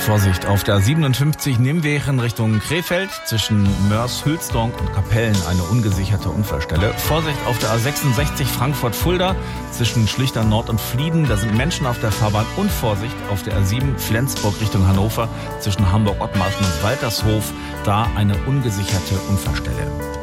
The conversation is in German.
Vorsicht, auf der 57 Nimwegen Richtung Krefeld zwischen Mörs-Hülsdonk und Kapellen eine ungesicherte Unfallstelle. Vorsicht auf der A66 Frankfurt-Fulda zwischen Schlichter Nord und Flieden. Da sind Menschen auf der Fahrbahn. Und Vorsicht auf der A7 Flensburg Richtung Hannover zwischen Hamburg-Ottmarschen und Waltershof. Da eine ungesicherte Unfallstelle.